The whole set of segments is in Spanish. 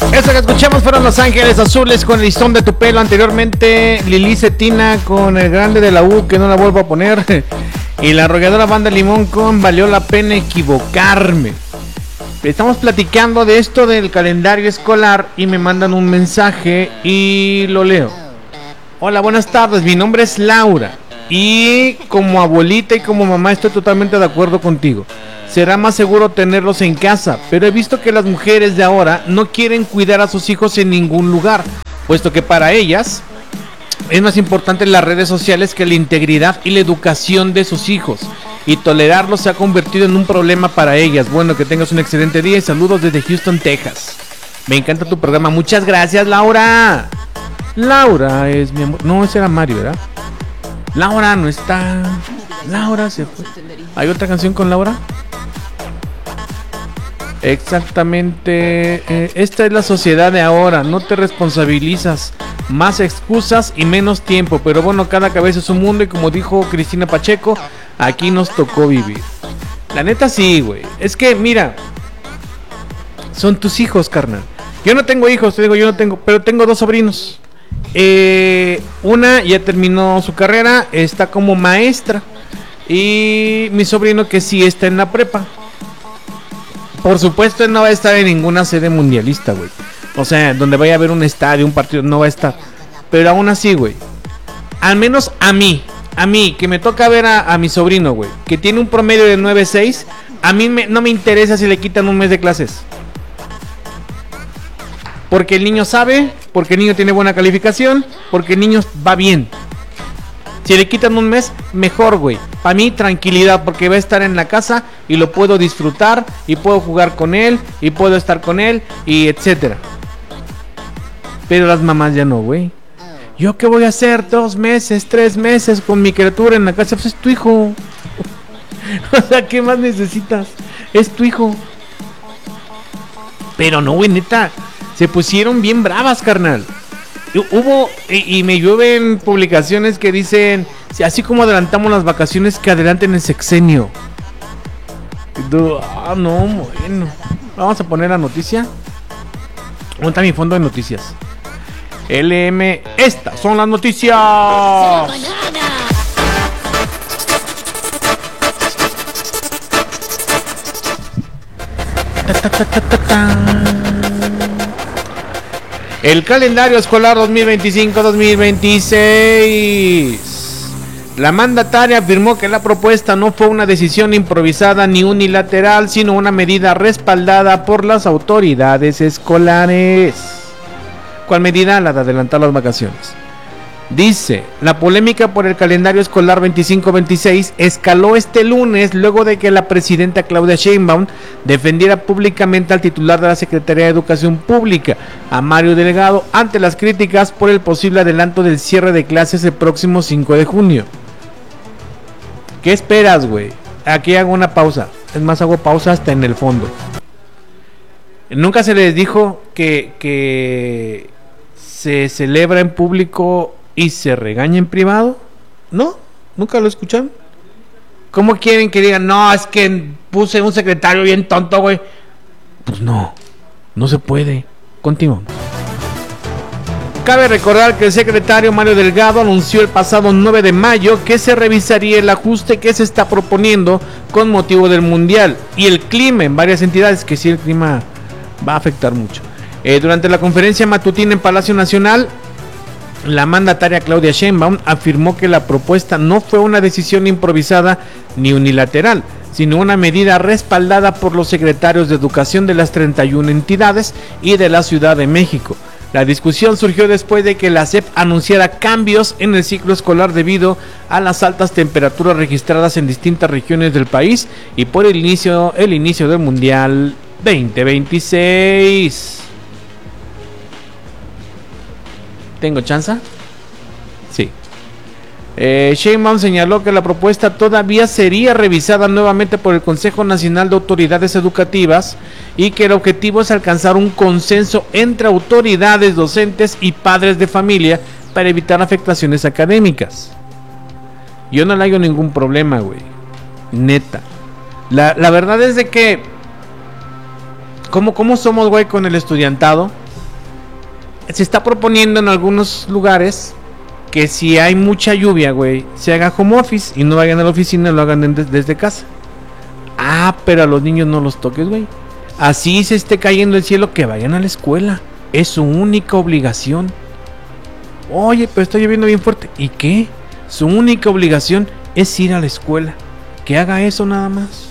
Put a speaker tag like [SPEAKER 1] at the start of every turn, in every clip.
[SPEAKER 1] Eso que escuchamos fueron Los Ángeles Azules con el listón de tu pelo. Anteriormente Lili Cetina con El Grande de la U, que no la vuelvo a poner. Y la arrolladora Banda Limón con Valió la Pena Equivocarme. Estamos platicando de esto del calendario escolar y me mandan un mensaje y lo leo. Hola, buenas tardes, mi nombre es Laura y como abuelita y como mamá estoy totalmente de acuerdo contigo. Será más seguro tenerlos en casa, pero he visto que las mujeres de ahora no quieren cuidar a sus hijos en ningún lugar, puesto que para ellas es más importante las redes sociales que la integridad y la educación de sus hijos. Y tolerarlos se ha convertido en un problema para ellas. Bueno, que tengas un excelente día y saludos desde Houston, Texas. Me encanta tu programa. Muchas gracias, Laura. Laura es mi amor. No, ese era Mario, ¿verdad? Laura no está. Laura se fue. ¿Hay otra canción con Laura? Exactamente. Esta es la sociedad de ahora. No te responsabilizas. Más excusas y menos tiempo. Pero bueno, cada cabeza es un mundo. Y como dijo Cristina Pacheco, aquí nos tocó vivir. La neta sí, güey. Es que, mira, son tus hijos, carnal. Yo no tengo hijos, te digo, yo no tengo, pero tengo dos sobrinos. Una ya terminó su carrera, está como maestra. Y mi sobrino que sí está en la prepa. Por supuesto, él no va a estar en ninguna sede mundialista, güey. O sea, donde vaya a haber un estadio, un partido, no va a estar. Pero aún así, güey, al menos a mí, que me toca ver a mi sobrino, güey, que tiene un promedio de 9.6, a mí no me interesa si le quitan un mes de clases. Porque el niño sabe, porque el niño tiene buena calificación, porque el niño va bien. Si le quitan un mes, mejor, güey. Para mí, tranquilidad, porque va a estar en la casa y lo puedo disfrutar, y puedo jugar con él, y puedo estar con él, y etcétera. Pero las mamás ya no, güey. ¿Yo qué voy a hacer 2 meses, 3 meses con mi criatura en la casa? Pues es tu hijo. O sea, ¿qué más necesitas? Es tu hijo. Pero no, güey, neta, se pusieron bien bravas, carnal. Hubo, y me llueven publicaciones que dicen, así como adelantamos las vacaciones, que adelanten el sexenio. Ah, no, bueno. Vamos a poner la noticia. ¿Dónde está mi fondo de noticias? LM, estas son las noticias. El calendario escolar 2025-2026. La mandataria afirmó que la propuesta no fue una decisión improvisada ni unilateral, sino una medida respaldada por las autoridades escolares. ¿Cuál medida? La de adelantar las vacaciones. Dice, la polémica por el calendario escolar 25-26 escaló este lunes luego de que la presidenta Claudia Sheinbaum defendiera públicamente al titular de la Secretaría de Educación Pública, a Mario Delgado, ante las críticas por el posible adelanto del cierre de clases el próximo 5 de junio. ¿Qué esperas, güey? Aquí hago una pausa. Es más, hago pausa hasta en el fondo. ¿Nunca se les dijo que se celebra en público y se regaña en privado? ¿No? ¿Nunca lo escuchan? ¿Cómo quieren que digan, no, es que puse un secretario bien tonto, güey? Pues no se puede. Continuamos. Cabe recordar que el secretario Mario Delgado anunció el pasado 9 de mayo que se revisaría el ajuste que se está proponiendo con motivo del Mundial y el clima en varias entidades, que sí, el clima va a afectar mucho. Durante la conferencia matutina en Palacio Nacional, la mandataria Claudia Sheinbaum afirmó que la propuesta no fue una decisión improvisada ni unilateral, sino una medida respaldada por los secretarios de Educación de las 31 entidades y de la Ciudad de México. La discusión surgió después de que la SEP anunciara cambios en el ciclo escolar debido a las altas temperaturas registradas en distintas regiones del país y por el inicio del Mundial 2026. ¿Tengo chance? Sí. Sheinbaum señaló que la propuesta todavía sería revisada nuevamente por el Consejo Nacional de Autoridades Educativas y que el objetivo es alcanzar un consenso entre autoridades, docentes y padres de familia para evitar afectaciones académicas. Yo no le hago ningún problema, güey. Neta. La verdad es de que ¿Cómo somos, güey, con el estudiantado? Se está proponiendo en algunos lugares que si hay mucha lluvia, güey, se haga home office y no vayan a la oficina, lo hagan desde casa. Ah, pero a los niños no los toques, güey. Así se esté cayendo el cielo, que vayan a la escuela. Es su única obligación. Oye, pero está lloviendo bien fuerte. ¿Y qué? Su única obligación es ir a la escuela. Que haga eso nada más.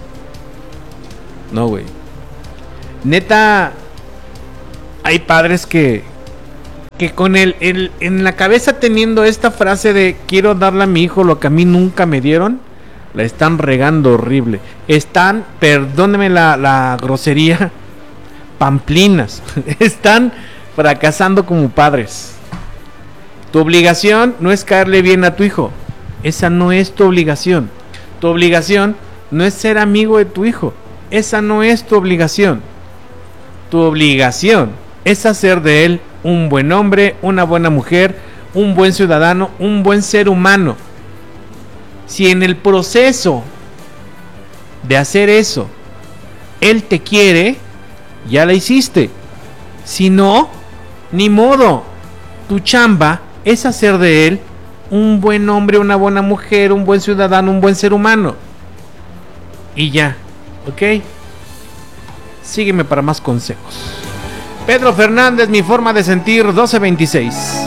[SPEAKER 1] No, güey. Neta, hay padres que con en la cabeza teniendo esta frase de quiero darle a mi hijo lo que a mí nunca me dieron, la están regando horrible. Están, perdónenme la grosería, pamplinas. Están fracasando como padres. Tu obligación no es caerle bien a tu hijo. Esa no es tu obligación. Tu obligación no es ser amigo de tu hijo. Esa no es tu obligación. Tu obligación es hacer de él un buen hombre, una buena mujer, un buen ciudadano, un buen ser humano. Si en el proceso de hacer eso él te quiere, ya la hiciste. Si no, ni modo. Tu chamba es hacer de él un buen hombre, una buena mujer, un buen ciudadano, un buen ser humano. Y ya, ¿ok? Sígueme para más consejos. Pedro Fernández, Mi Forma de Sentir, 1226.